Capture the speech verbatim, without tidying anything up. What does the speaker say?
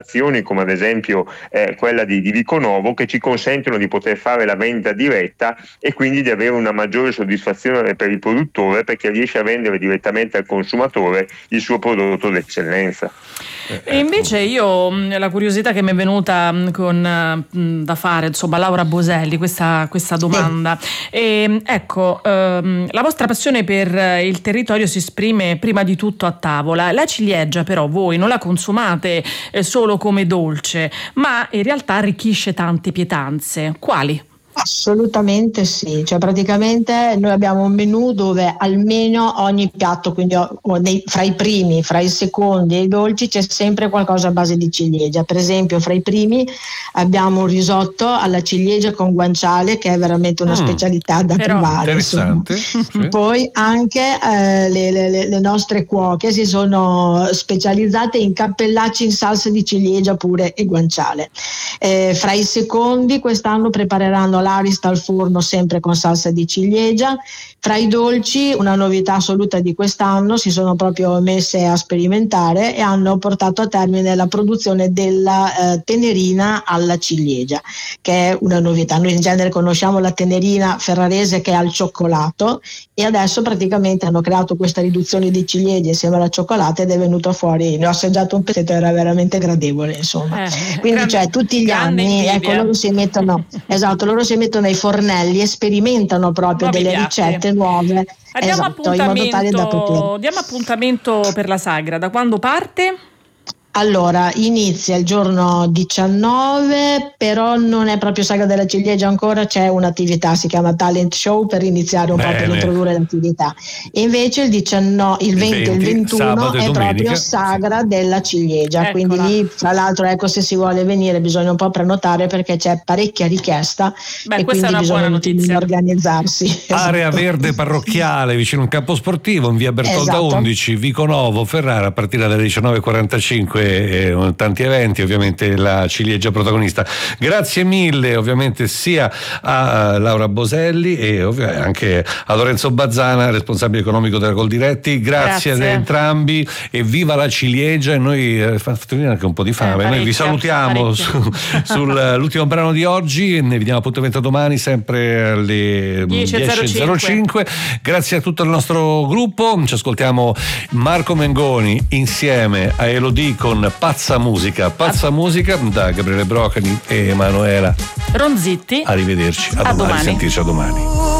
come ad esempio eh, quella di, di Viconovo, che ci consentono di poter fare la vendita diretta e quindi di avere una maggiore soddisfazione per il produttore, perché riesce a vendere direttamente al consumatore il suo prodotto d'eccellenza. E invece io, la curiosità che mi è venuta con, da fare, insomma, Laura Boselli, questa, questa domanda, e, ecco, ehm, la vostra passione per il territorio si esprime prima di tutto a tavola. La ciliegia però voi non la consumate eh, solo come dolce, ma in realtà arricchisce tante pietanze. Quali? Assolutamente sì, cioè praticamente noi abbiamo un menù dove almeno ogni piatto, quindi ho, ho dei, fra i primi, fra i secondi e i dolci c'è sempre qualcosa a base di ciliegia. Per esempio fra i primi abbiamo un risotto alla ciliegia con guanciale, che è veramente una mm, specialità da provare. Interessante. Sì. Poi anche eh, le, le, le nostre cuoche si sono specializzate in cappellacci in salsa di ciliegia pure e guanciale. Eh, fra i secondi quest'anno prepareranno l'arista al forno sempre con salsa di ciliegia. Fra i dolci, una novità assoluta di quest'anno, si sono proprio messe a sperimentare e hanno portato a termine la produzione della eh, tenerina alla ciliegia, che è una novità. Noi in genere conosciamo la tenerina ferrarese che è al cioccolato, e adesso praticamente hanno creato questa riduzione di ciliegie insieme alla cioccolata ed è venuto fuori, ne ho assaggiato un pezzetto, era veramente gradevole, insomma. Eh, quindi grande, cioè tutti gli anni ecco, loro si mettono esatto, loro si mettono ai fornelli e sperimentano proprio nuovi delle piatti, ricette nuove. Diamo, esatto, in modo tale da poter... diamo appuntamento per la sagra, da quando parte? Allora, inizia il giorno diciannove, però non è proprio sagra della ciliegia ancora, c'è un'attività, si chiama talent show, per iniziare un Bene. po' per introdurre l'attività. E invece il diciannove, il venti e il ventuno è proprio sagra della ciliegia. Eccola. Quindi lì, tra l'altro, ecco, se si vuole venire bisogna un po' prenotare perché c'è parecchia richiesta. Beh, e quindi bisogna un attimo organizzarsi. Area esatto. verde parrocchiale vicino a un campo sportivo in via Bertolda esatto. undici, Viconovo, Ferrara, a partire dalle diciannove e quarantacinque. E tanti eventi, ovviamente la ciliegia protagonista. Grazie mille ovviamente sia a Laura Boselli e anche a Lorenzo Bazzana, responsabile economico della Coldiretti. Grazie, Grazie. ad entrambi e viva la ciliegia. E noi eh, fate venire anche un po' di fame. Eh, noi vi salutiamo su, sull'ultimo brano di oggi e ne vediamo appuntamento domani sempre alle dieci e zero cinque. Grazie a tutto il nostro gruppo. Ci ascoltiamo Marco Mengoni insieme a Elodie con Pazza Musica, Pazza a... Musica da Gabriele Brocani e Emanuela Ronzitti. Arrivederci, a, a domani, domani. sentirci a domani.